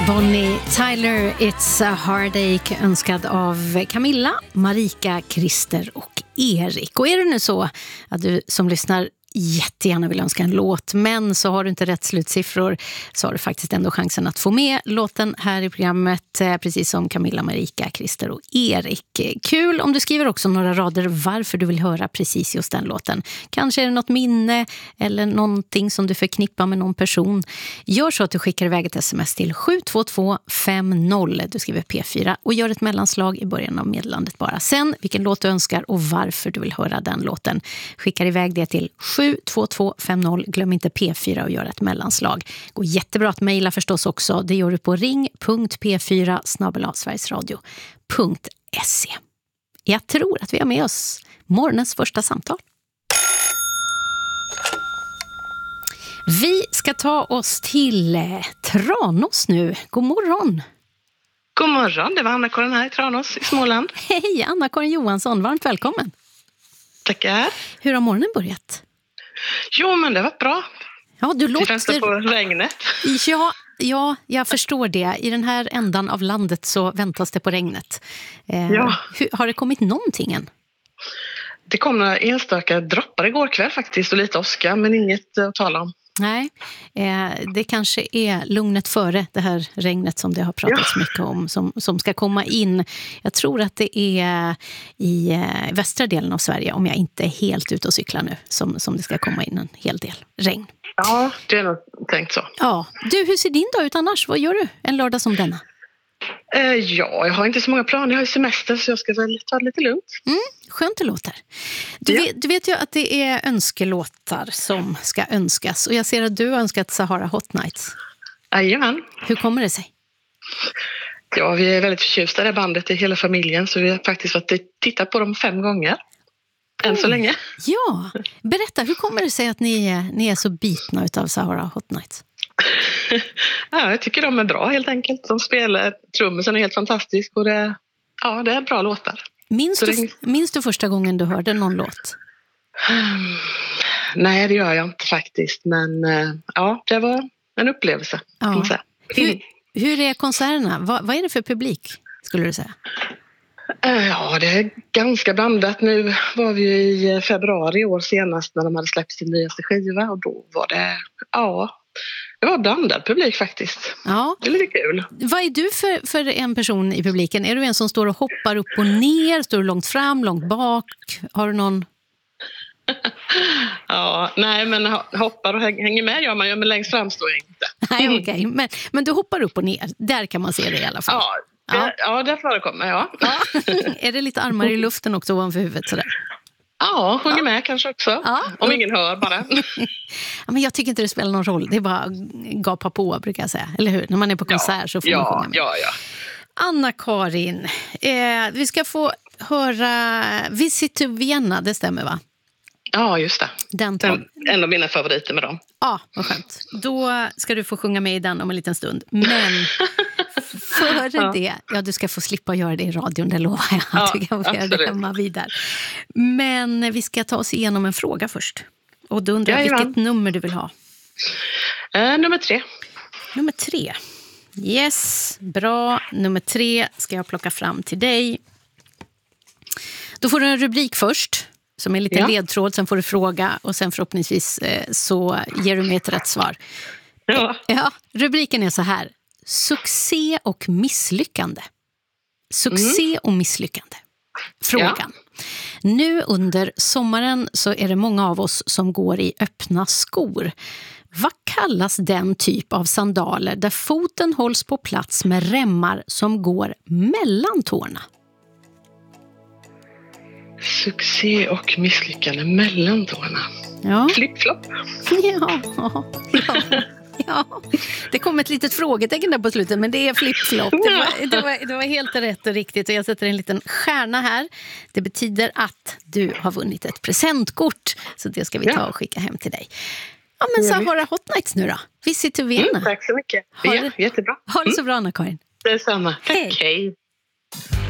Bonnie Tyler, It's a Heartache, önskad av Camilla, Marika, Christer och Erik. Och är det nu så att du som lyssnar jättegärna vill önska en låt, men så har du inte rätt slutsiffror, så har du faktiskt ändå chansen att få med låten här i programmet, precis som Camilla, Marika, Christer och Erik. Kul om du skriver också några rader varför du vill höra precis just den låten. Kanske är det något minne eller någonting som du förknippar med någon person. Gör så att du skickar iväg ett sms till 72250. Du skriver P4 och gör ett mellanslag i början av meddelandet bara. Sen vilken låt du önskar och varför du vill höra den låten. Skickar iväg det till 72250. Glöm inte P4 och gör ett mellanslag. Går jättebra att mejla förstås också. Det gör du på ring.p4@sverigesradio.se. Jag tror att vi har med oss morgonens första samtal. Vi ska ta oss till Tranås nu. God morgon. God morgon, det var Anna-Karin här i Tranås i Småland. Hej, Anna-Karin Johansson. Varmt välkommen. Tackar. Hur har morgonen börjat? Jo, men det var bra. Ja, du låter... Vi väntar på regnet. Ja, jag förstår det. I den här ändan av landet så väntas det på regnet. Ja. Har det kommit någonting än? Det kom några enstaka droppar igår kväll faktiskt och lite åska, men inget att tala om. Nej, det kanske är lugnet före det här regnet som det har pratats mycket om som ska komma in. Jag tror att det är i västra delen av Sverige, om jag inte är helt ute och cyklar nu, som det ska komma in en hel del regn. Ja, det är nog tänkt så. Ja. Du, hur ser din dag ut annars? Vad gör du en lördag som denna? Ja, jag har inte så många planer. Jag har ju semester så jag ska väl ta det lite lugnt. Skönt det låter. Du vet ju att det är önskelåtar som ska önskas. Och jag ser att du har önskat Sahara Hot Nights. Jajamän. Hur kommer det sig? Ja, vi är väldigt förtjusta i det bandet i hela familjen. Så vi har faktiskt fått titta på dem 5 gånger. Än så länge. Ja, berätta. Hur kommer det sig att ni är så bitna utav Sahara Hot Nights? Ja, jag tycker de är bra helt enkelt. De spelar, trummisen är helt fantastisk och det är bra låtar. Minns du första gången du hörde någon låt? Nej, det gör jag inte faktiskt. Men ja, det var en upplevelse. Kan man säga. Hur är konserterna? Vad är det för publik, skulle du säga? Ja, det är ganska blandat. Nu var vi i februari i år senast när de hade släppt sin nyaste skiva. Och då var det, det var blandad publik faktiskt. Ja. Det är lite kul. Vad är du för en person i publiken? Är du en som står och hoppar upp och ner? Står du långt fram, långt bak? Har du någon... Ja, nej, men hoppar och hänger med gör man ju, men längst fram står jag inte. Nej, okej. Men du hoppar upp och ner. Där kan man se det i alla fall. Ja, det förekommer, ja. Är det lite armar i luften också ovanför huvudet sådär? Ja, sjunger med kanske också. Ja. Om ingen hör bara. Ja, men jag tycker inte det spelar någon roll. Det är bara gapa på, brukar jag säga. Eller hur? När man är på konsert så får man sjunga med. Ja. Anna-Karin, vi ska få höra Visit to Vienna, det stämmer va? Ja, just det. En av mina favoriter med dem. Ja, vad skönt. Då ska du få sjunga med i den om en liten stund. Men före det, du ska få slippa göra det i radion, det lovar jag. Du kan få göra det hemma vidare. Men vi ska ta oss igenom en fråga först. Och då undrar jag vilket nummer du vill ha. Nummer 3. Nummer 3. Yes, bra. Nummer 3 ska jag plocka fram till dig. Då får du en rubrik först. Som är en liten ledtråd, sen får du fråga och sen förhoppningsvis så ger du mig ett rätt svar. Ja, rubriken är så här: succé och misslyckande. Succé och misslyckande. Frågan. Nu under sommaren så är det många av oss som går i öppna skor. Vad kallas den typ av sandaler där foten hålls på plats med remmar som går mellan tårna? Succé och misslyckande mellan tårna. Flip-flop. Ja. Det kom ett litet frågetecken där på slutet, men det är flip-flop. Det var helt rätt och riktigt och jag sätter en liten stjärna här. Det betyder att du har vunnit ett presentkort, så det ska vi ta och skicka hem till dig. Ja, men Sahara Hot Nights nu då. Visit to Vienna. Tack så mycket. Jättebra. Ha det så bra, Anna-Karin. Detsamma. Tack. Hej.